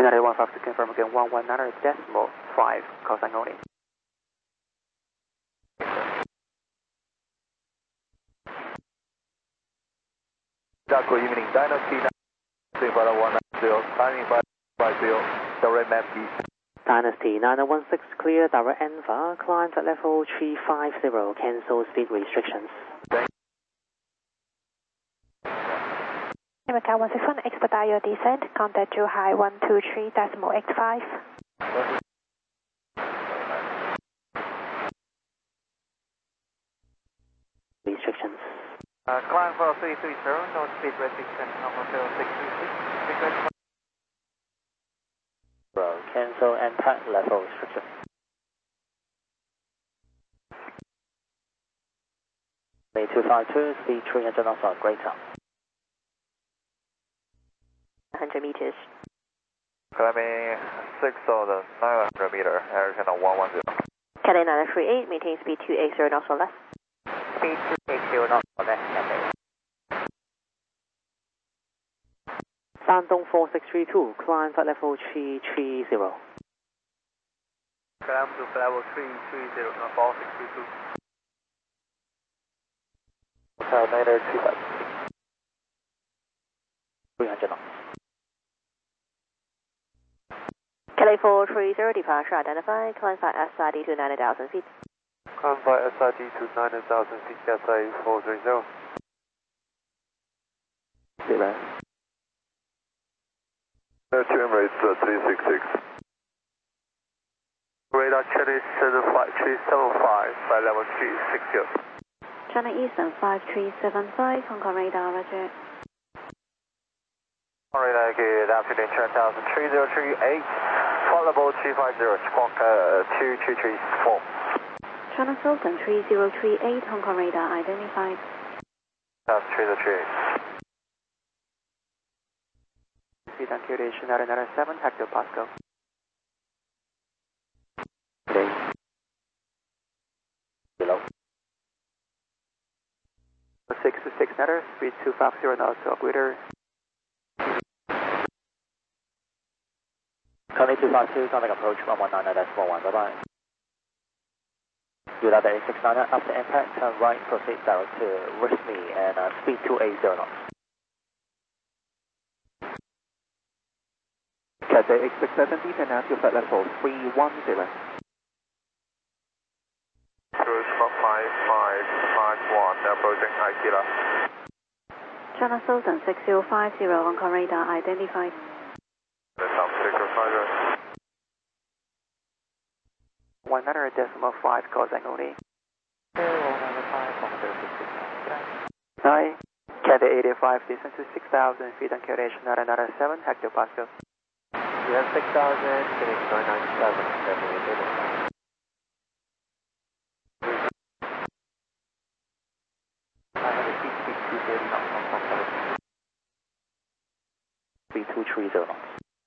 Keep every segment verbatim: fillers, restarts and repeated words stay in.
United one five to confirm again, one one nine decimal five, call sign only. Good evening, Dynasty nine one nine zero, timing five five zero, direct map east. Dynasty nine one six clear, direct Enva, climb at level three five zero, cancel speed restrictions. Macau one six one, expedite your descent, contact to high one two three decimal eight five. Restrictions. Uh, climb for three three zero, no speed restriction, number zero six two six. Bro, cancel and pack level restriction. two five two, speed three hundred knots or greater. one hundred meters. Climbing six thousand nine hundred meter, air channel one one zero. Cathay nine three eight, maintain speed two eight zero knots or less. Speed two eight zero knots or less, Cathay. Shandong four six three two, climb at level three three zero. Climb to level three three zero, no, four six three two. Hotel nine two five. three hundred knots. Cathay four three zero, departure identified, climb by S I D to ninety thousand feet. Climb by S I D to ninety thousand feet, Cathay four three zero. Zero. Air to Emirates uh, three six six. Radar Channel seven five three seven five by level three six zero. China Eastern five three seven five, Hong Kong radar, roger. Radar, good afternoon, ten thousand three zero three eight. Flight level two five zero, squawk uh, two two three four. China Sultan three zero three eight, Hong Kong radar identified. That's three zero three eight. Speed and calculation nine nine seven, Hector Pascal. Below. six to six meter, speed two five zero knots or greater. Tony two five two, contact approach one one nine decimal one, bye bye. United eight six nine, after impact, turn right, proceed direct to Rismi and uh, speed two eight zero knots. Cathay eight six seven, descend now to flight level three one zero. Cruise five five five one, approaching Aikila. China Sultan six zero five zero, Hong Kong radar identified. one hundred decimal five, call sign only. Hi, Cathay eighty-five, descend to six thousand feet and calculation nine nine seven, Hector Pascal. We have six thousand, getting nine nine seven, definitely. three two three zero knots.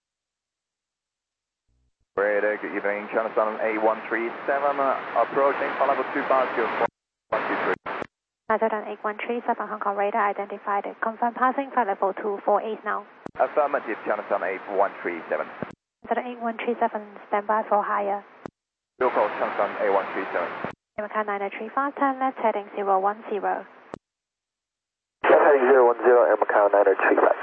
Radar, good evening, China Sun eight one three seven, uh, approaching flight level two five zero, one two three. Nigeria eight one three seven, Hong Kong radar identified. Confirm passing flight level two four eight now. Affirmative, China Sun eight one three seven. Nigeria eight one three seven, stand by for higher. Local, China Sun eight one three seven. Macau nine three five, turn left heading zero one zero. Heading zero one zero, and Macau nine three five.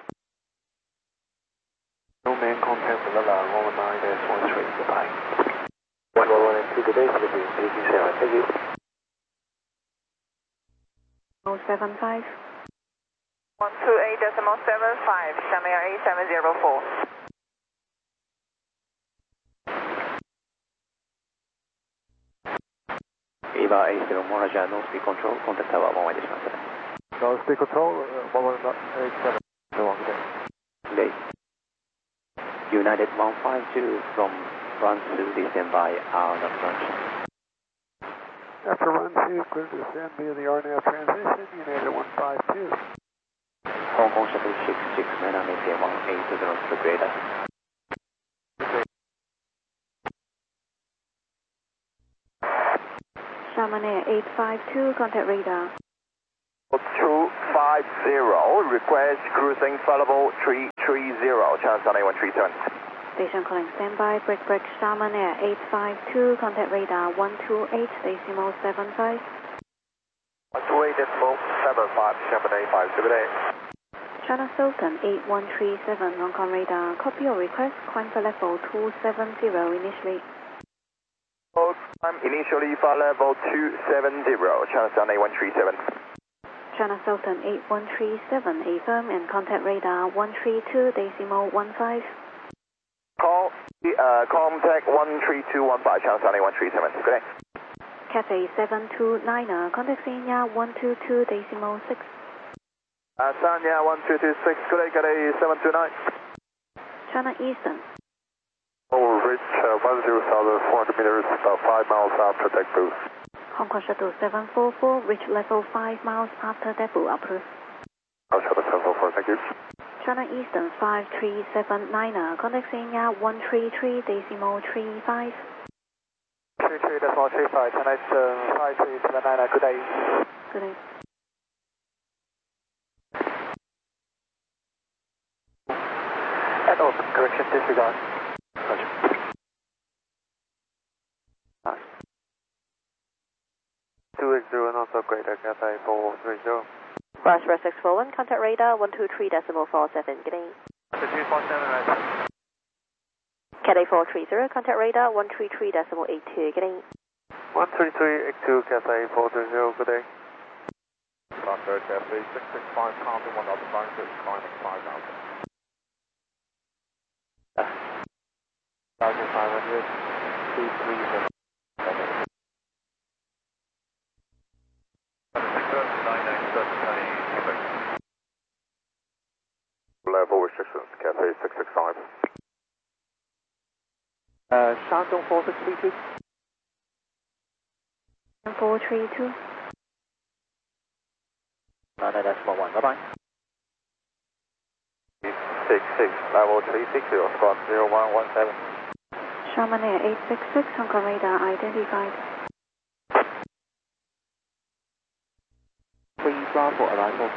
No man contact with the one one nine dash one three, goodbye. one one one and two, good day, Philippines, eighteen seven, thank you. oh seven five. one two eight decimal seven five, Shanghai eight seven zero four. Eva eight zero, Moraja, no speed control, contact tower one one additional seven. No speed control, one one eight seven, so long day. Day. United one five two from run to descend by R N A V junction. After run two, clear to descend via the R N A V transition, United one five two. Hong Kong Shuttle six six nine, maintain one eight zero to greater. Shaman Air eight five two, contact radar. two five zero, request cruising flight level three three zero, China Sun eight one three seven. Station calling standby, break break, Sharman Air eight five two, contact radar one two eight decimal seven five. one two eight decimal seven five, Sharman Air five seven eight. China Sultan eight one three seven, Hong Kong radar, copy your request, climb for level two seven zero initially. Climb initially for level two seven zero, China Sultan eight one three seven. China Sultan eight one three seven, affirm and contact radar one three two decimal one five. Call, uh, contact one three two one five, China Sultan eight one three seven, good day. Cathay seven two nine, contact Sanya one two two decimal six. Uh, Sanya one two two six, good day, Cathay seven two nine. China Eastern. Oh, reach uh, one zero thousand four hundred meters, about five miles after deck boost. Hong Kong Shuttle seven four four, reach level five miles after depot approved. Hong Kong Shuttle seven four four, thank you. China Eastern five three seven nine, contact Sanya one three three decimal three five. three three decimal three five, China Eastern five three seven nine, good day. Good day. At open, correction disregard. Roger. two eight zero, not upgrade, Cathay four three zero. Roger, six four one, contact radar one two three decimal four seven, good day. two three four seven, right. Cathay four three zero, contact radar one three three decimal eight two, good day. one three three eight two, Cathay four three zero, good day. Roger, Cathay six six five, counting one thousand five hundred, climbing five thousand. one thousand five hundred, two three seven. Level restrictions, Cathay six six five. Uh, Shandong four six three two. four three two. Uh, no, that's one one, bye bye. six six, level three six zero, squawk zero one one seven. Sharman Air eight six six, Hong Kong radar identified. Three Bravo arrival.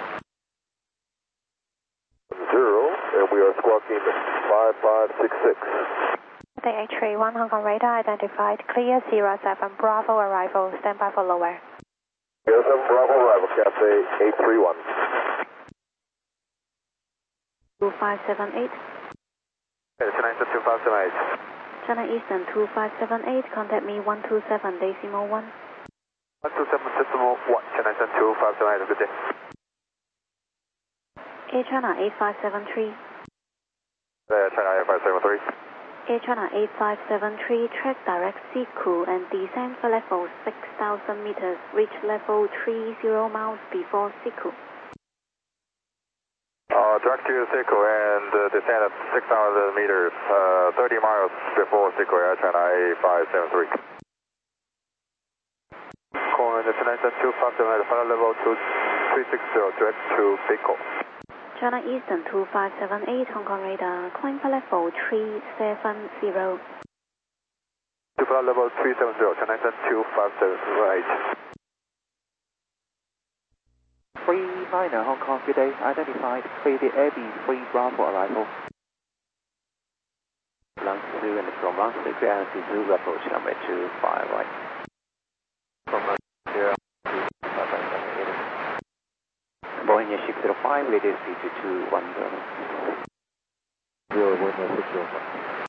Zero, and we are squawking five five six six. Cathay eight three one, Hong Kong radar identified. Clear zero seven Bravo arrival. Stand by for lower. zero seven Bravo arrival, Cathay eight three one. two five seven eight. China Eastern two five seven eight. China Eastern two five seven eight, contact me one two seven decimal one. one two seven decimal one, China Eastern two five seven eight, good day. Air China eight five seven three. Uh, China eight five seven three. Air China eight five seven three, track direct Siku and descend for level six thousand meters, reach level three zero miles before Siku. Uh, direct to Siku and uh, descend at six thousand meters, uh, thirty miles before Siku, Air China eight five seven three. Calling the China Eastern two five seven eight, final level two three six zero, direct to Biko. China Eastern two five seven eight, Hong Kong radar, climb for level three seven zero. To final level three seven zero, China Eastern two five seven eight. three nine, Hong Kong, good day, identified. Clear the Air B three Bravo arrival. Lansu and from Lansu, clear to Zulu approach number two five right. From uh, here, two five seven eight. Boeing six zero five, radio speed to two one zero. Zero one six zero five.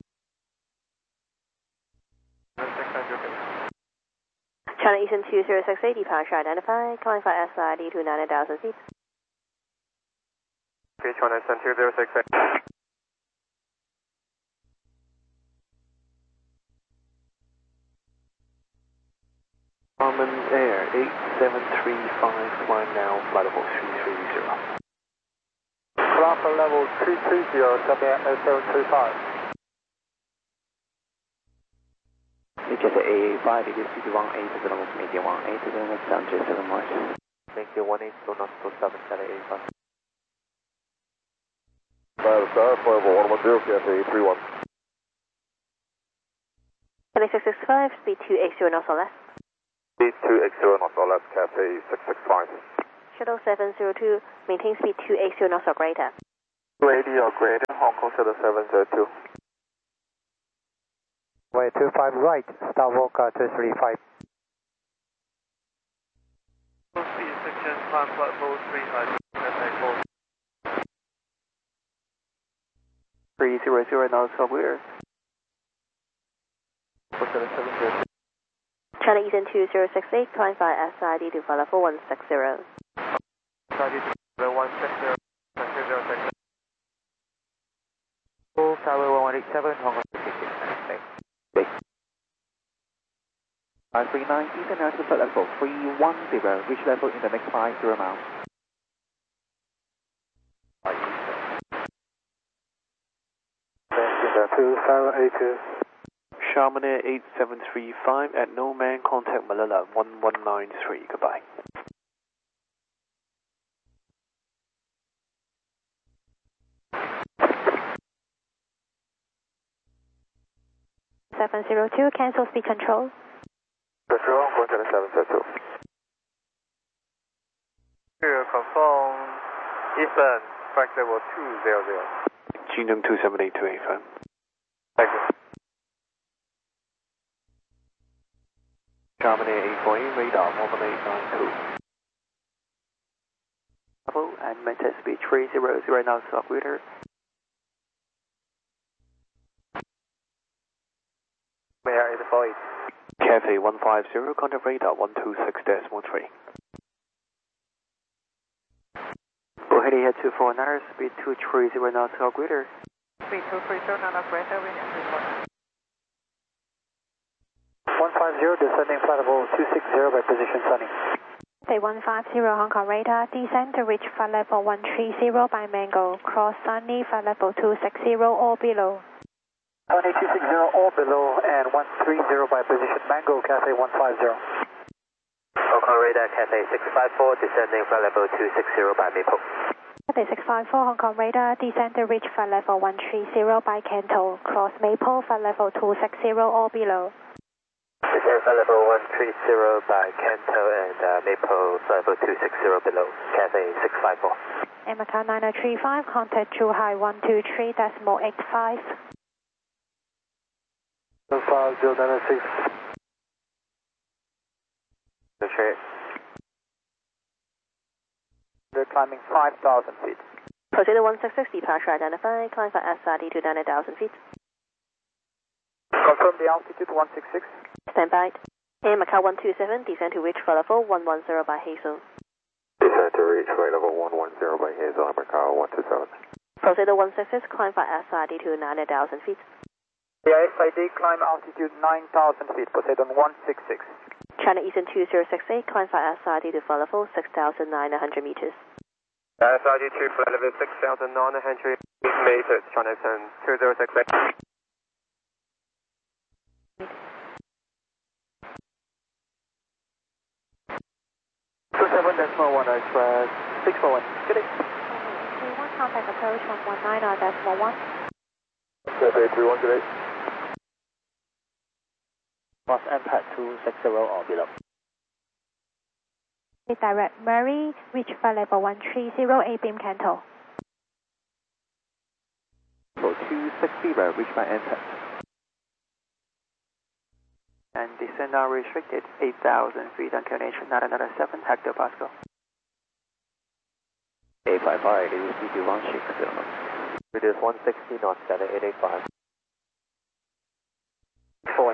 China Eastern two zero six eight, departure identified, calling for S I D to nine thousand feet. Okay, China Eastern two zero six eight. Common Air eight seven three five, climb now, flight level three three zero. Climb for level three three zero, Cathay seven three five. Cathay A five, radio speed one eight zero, medium one eight zero, down to seven miles. Thank you, one eight zero, not two seven, Cathay A five. Five star, flight level one one zero, Cathay eight three one. Cathay six six five, speed two eight zero knots or less. Speed two eight zero knots or less, Cathay six six five. Shuttle seven zero two, maintain speed two eight zero knots or greater. two eighty or greater, Hong Kong Shuttle seven zero two. Way two five right, Star Walker two three five. Speed section, climb flight level three five, Cathay four. three zero zero, now clear. China Eastern two zero six eight, climb via S I D to follow four one six zero. S I D to one six zero, two zero six eight. Full Tower one one eight seven, Hong Kong six six. five three nine, International Flight Level three one zero, reach level in the next five zero miles. two seven eight two. Charmander eight seven three five at no man, contact Manila one one nine three, goodbye. seven zero two, cancel speed control. Control, one seven seven zero two. Here, confirm Eastern, flight level two zero zero. Genome two seven eight two eight five. Thank you. Charmander eight four eight, radar one one eight nine two. Level and maintain speed three zero zero, now operator. May I deploy? Cathay one five zero, contact radar one two six decimal three. Buhari head two four nine, speed two three zero, now operator. Speed two three zero, nine operator, we have three one. one five zero, descending flight level two six zero by position sunny. Say one five zero, Hong Kong radar, descend to reach flight level one three zero by Mango, cross sunny, flight level two six zero or below. Sunny two six zero or below and one three zero by position Mango, Cathay one five zero. Hong Kong radar, Cathay six five four, descending flight level two six zero by Maple. Cathay six five four, Hong Kong radar, descend to reach flight level one three zero by Kanto, cross Maple, flight level two six zero or below. Descend flight level one three zero by Kanto and uh, Maple, flight level two six zero below, Cathay six five four. M C A nine zero three five, contact Zhuhai one two three decimal eight five. one five zero nine six. Okay. They're climbing five thousand feet. Proceed one six six, departure identified, climb for S I D to nine thousand feet. Confirm the altitude one six six. Stand by. And Macau one two seven, descend to reach flight level one one zero by Hazel. Descend to reach flight level one one zero by Hazel, Macau one two seven. Proceed one six six, climb for S I D to nine thousand feet. The S I D climb altitude nine thousand feet, Poseidon one six six. China Eastern two zero six eight, climb for S I D to flight level six thousand nine hundred meters. S I D to flight level six thousand nine hundred meters, China Eastern two zero six eight. two seven decimal one, express six four one. Good day. three one, contact approach one one nine decimal one. Cathay three one, good day. Cross M P A D two six zero or below. Direct Murray, reach flight level one three zero, A beam Kanto. So two six zero, reach by M P A D. And descend now restricted, eight thousand feet on coordination nine nine seven, Hector Pascal. eight five five, it is speed one six zero. It is one sixty knots, Cathay eight eight five. Four.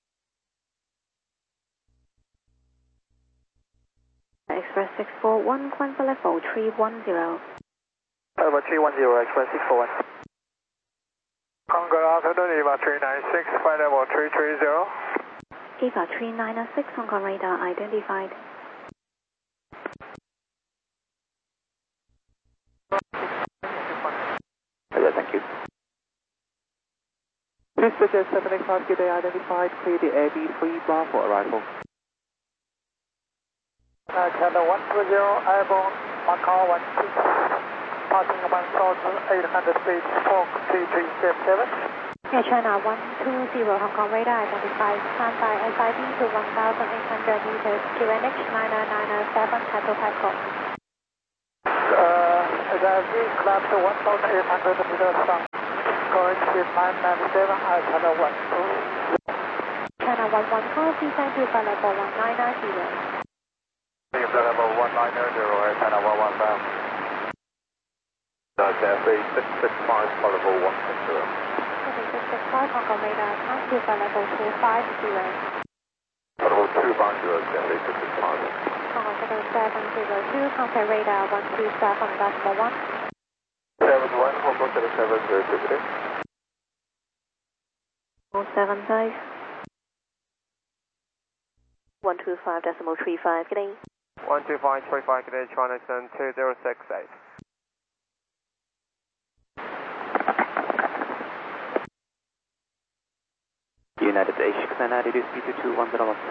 Express six four one, climb for level three one zero. Level three one zero, Express six four one. Good afternoon, Eva three nine six, flight level three three zero. Eva three nine six, Hong Kong radar identified. Okay, thank you. Please suggest seven eight five, good day identified, clear the A B three bar for arrival. Uh, Channel one two zero, airborne, Macau one six, passing one thousand eight hundred feet, Fox three three seven seven. Air China one two zero, Hong Kong radar identified, climb by S I D to one thousand eight hundred meters, Q N H nine nine nine seven, Cattle Pascal. Uh, as I see, climb to one thousand eight hundred meters from going to nine nine seven, I Channel one two zero. China one one five, descend to flight level one nine nine zero. Flight level one nine nine zero, Air China one one five. That's Cathay six six five, flight level one six zero. Cathay six six five, Hong Kong radar, pass to flight level two five zero. Flight level two five zero, Cathay six six five. Hong Kong seven seven zero two, contact radar one two seven decimal one. seven one, Hong Kong seven seven zero two, good day. four seven five. one two five decimal three five, good day. one two five three five, good day, China Eastern two zero six eight. United H six nine nine, reduce speed to two one zero one.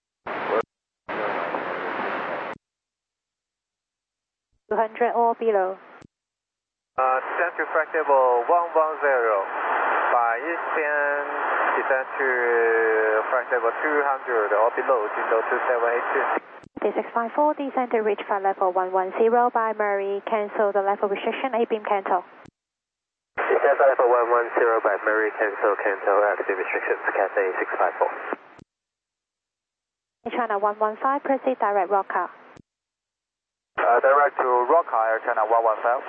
two hundred or below. Uh, descend to flight level one one zero. By eastern, descend to flight level two hundred or below, Jindo two seven eight two. D six five four, descend to reach flight level one one zero by Murray, cancel the level restriction, A-beam cancel. Descend flight level one one zero by Murray, cancel, cancel, altitude restrictions, Cathay six five four. China one one five, proceed direct Roca. Uh, direct to Roca, Air China one one five.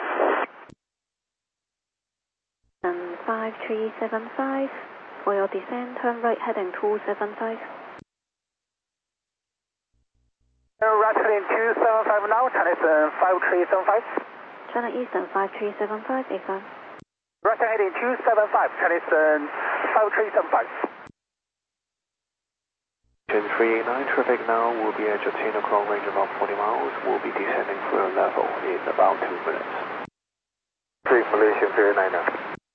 And five three seven five, for your descent, turn right heading two seven five. Right heading two seven five now, China Eastern five three seven five. China Eastern five three seven five, A five. Right heading two seven five, China Eastern five three seven five. Engine three eight nine, traffic now will be at Japan o'clock range about forty miles. We'll be descending for a level in about two minutes. three Malaysian three eight nine now.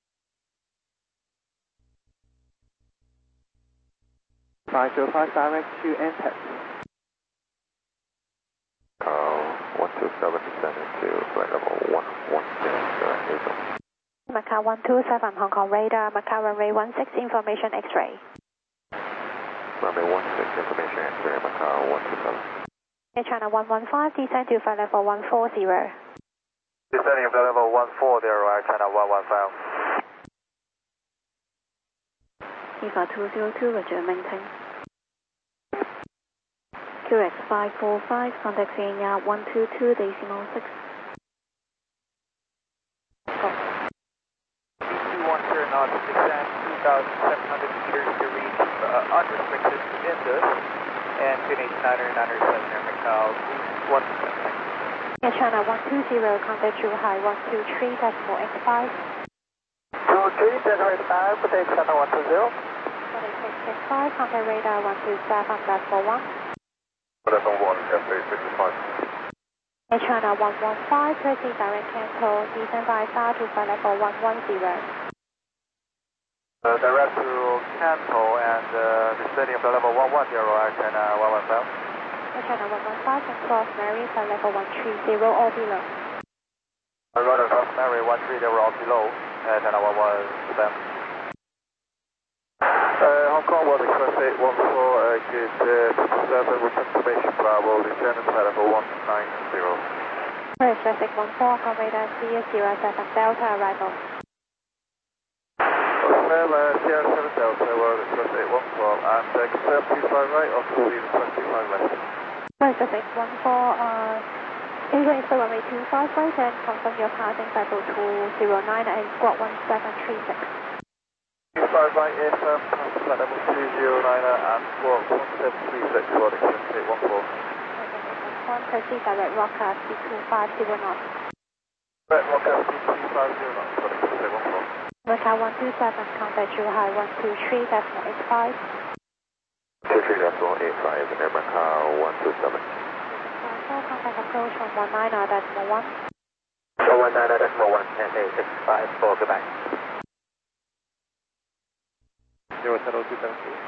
five zero five, direct to N T E P. Uh, one two seven, descending to flight level one one six, direct Hazel. Macau one two seven, Hong Kong radar, Macau runway one six, information X-ray. Runway one six, information X-ray, Macau one two seven. Air China one one five, descend to flight level one four zero. Descending flight level one four zero, Air China one one five. A five two zero two, Roger, maintain. Q X five four five, contact Kenya one two two decimal six. two one zero knots, descend two thousand seven hundred meters to reach uh, unrestricted Indus and finish niner niner seven Air Macau one seven. Air China one two zero, contact Zhuhai one two three decimal X five. two three, generate five, protect China one two zero. six six five, contact radar one two seven decimal one. Level one, F A six five. Air China one one five, proceed direct cancel, descend by S A R to flight level one one zero. Uh, direct to Canton and uh, descending flight level one one zero, Air China one one five. Air China one one five, and cross Mary, flight level one three zero or below. Roger, cross Mary one three zero or below, Air China one one seven. Uh, Hong Kong one express eight one four, uh, gate uh, seven with information Bravo, descending flight level one nine zero. First, traffic one four, Hong Kong radar C zero seven Delta arrival. Well, uh, Sierra seven Delta, World Express eight one four, and uh, confirm two five right or full lead twenty-five left. First, traffic one four, uh, England is the runway two five right and confirm your passing cycle two zero nine and squawk one seven three six. two five right, A F M, flight level two zero nine and squawk one seven three six, World Express eight one four. One, proceed direct Roca C two five zero knots. Right, Roca C two five zero knots, World Express eight one four. Macau one two seven, contact Zhuhai one two three decimal eight five. two three decimal eight five, and Air Macau one two seven. four, contact approach one one nine decimal one. one one nine decimal one, Cathay six five four, goodbye. zero seven two seven two.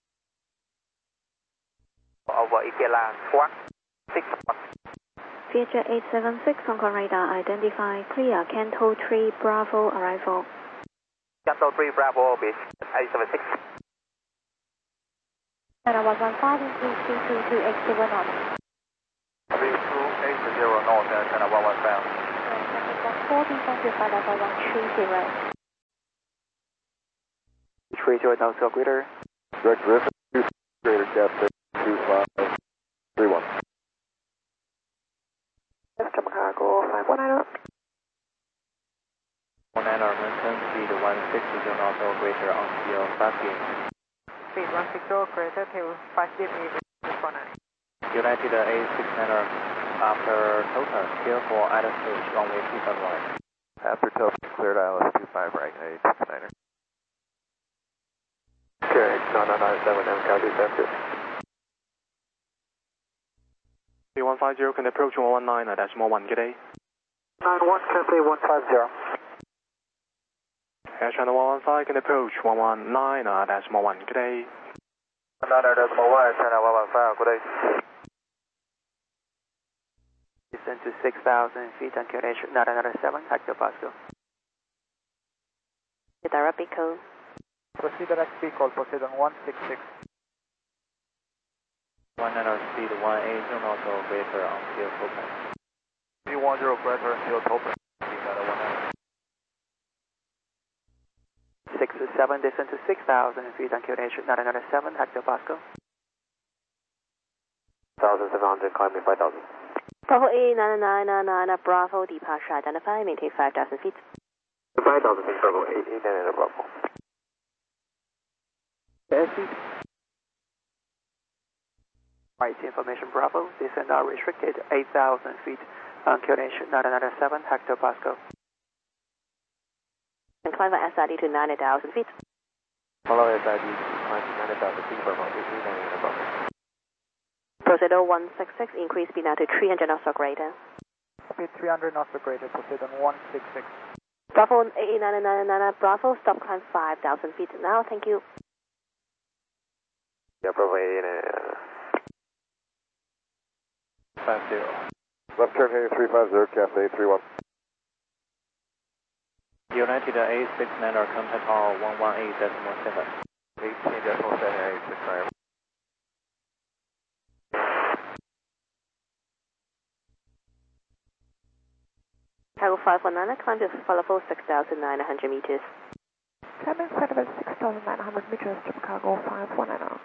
Over Ikela, squawk six one. Vietjet eight seven six, Hong Kong radar, identify, clear, Canto three, Bravo, arrival. Canto three Bravo, base eight seven six. China one one five, increase three two two eight zero knots. three two eight zero knots, Air China one one five. one four, descend to flight level one three zero. three zero Delta Greater. Direct river two Greater Cathay two five three one. Jumbo Cargo five one nine. one nine maintain speed one sixty knots or greater until five P M. Speed one sixty greater till five P M. United A six niner after total, clear for altitude runway two five right. After total, cleared I L S two five right, A six niner. Okay, nine nine nine seven M, County Center. three one five zero can approach one one nine, decimal one, good day. nine one, Cathay one five zero. Air Channel one one five can approach one one nine, decimal one, good day. nine nine decimal one, China one one five, good day. Descend to six thousand feet and Q N H nine nine seven, Hector Pascal. Direct Echo. Proceed direct speed call, Poseidon one six six. one niner speed one eighty knots or greater until total. three one zero greater until total. six seven, descend to six thousand feet and Q N H nine nine seven, Hector Pascal. one thousand seven hundred, climbing five thousand. Bravo A nine nine nine nine, Bravo departure identified, maintain five thousand feet. five thousand feet, Bravo eight nine nine, Bravo. Right, information Bravo, descend are restricted eight thousand feet on Q N H nine nine seven, Hector Pascal. And climb by S I D to ninety thousand feet. Follow S I D, climbing ninety thousand feet, Bravo eight nine nine, Bravo. Poseidon one six six, increase speed now to three hundred knots or greater. Speed three hundred knots or greater, Poseidon one six six. Bravo A nine nine nine, Bravo, stop climb five thousand feet now, thank you. Yeah, Bravo eight nine nine. five zero. Left turn heading three five zero, Cathay three one. United A six niner, contact R one one eight decimal seven. eighteen decimal seven, A six niner. Cargo five one nine, climb to level six thousand nine hundred meters. Climbing flight level six thousand nine hundred meters, Jumbo Cargo five one nine.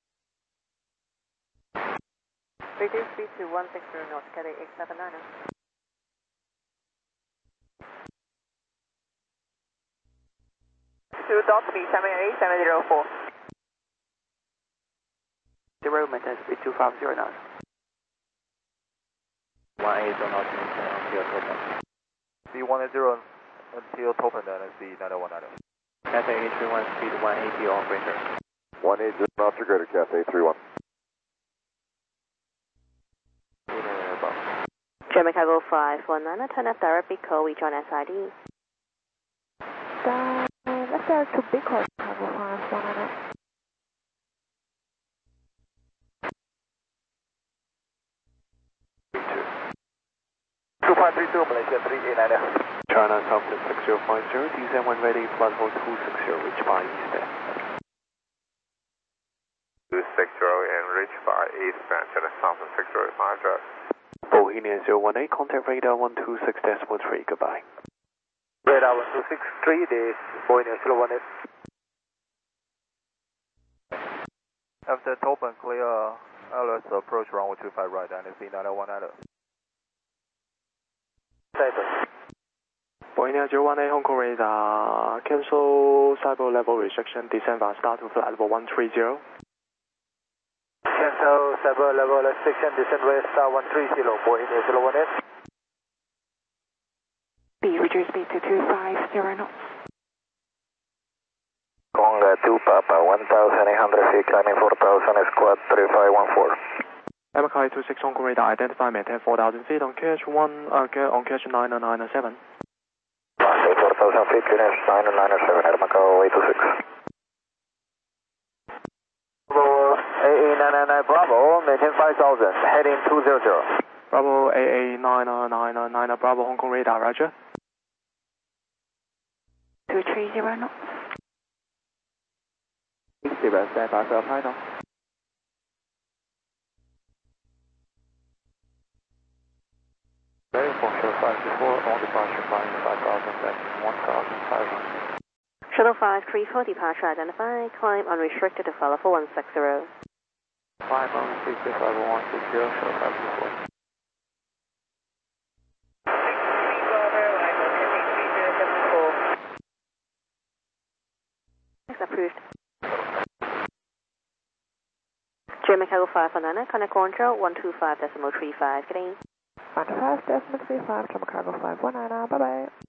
Reduce speed to one six zero knots, Cathay eight seven nine. Two dot speed seven eight seven zero four. Zero, maintain speed two five zero knots. one eighty knots, maintain until total. C one eighty until total, then C nine one nine. Cathay A three one, speed one eighty or greater. one eighty knots or greater, Cathay three one. German Cargo five one nine, turn left direct Echo, rejoin S I D. Down, let's go to Big Horse, Cargo five one nine. two five three two, Malaysia three eight nine. China Southwest six zero five zero, D Z one ready, flight hold two six zero, reach by eastbound. two six zero and reach by eastbound, China Southwest six zero five zero. Bohemian zero one eight, contact radar one two six decimal three, goodbye. Radar one two six three, this Boeing zero one eight. After total, clear L S approach runway two five right, and C nine one nine. Boeing zero one eight, Hong Kong radar, cancel cyber level restriction, descend and start to flight level one three zero. Cancel cyber level restriction, descend west star one three zero, Boeing zero one eight. Speed, reduce speed to two five zero knots. Conga two Papa, one thousand eight hundred feet, climbing four thousand, squad three five one four. M K I two six Hong Kong radar, identify, maintain four thousand feet on K H one, uh, on K H nine nine seven. four thousand feet, Q N H nine nine seven, at Macau eight two six. Bravo A A nine nine nine, Bravo, maintain five thousand, heading two zero zero. Bravo A A nine nine nine, Bravo Hong Kong radar, roger. two three zero knots. Zero, stand by for final. Very function five four, on departure flying five thousand, then one thousand five hundred. Shuttle five three four, departure identified, climb unrestricted to follow for one six zero. five one six zero five one six zero, show five two four. Approved. German Cargo five one nine, connect control one two five decimal three five. Good evening. one two five decimal three five, German Cargo five one nine, bye bye.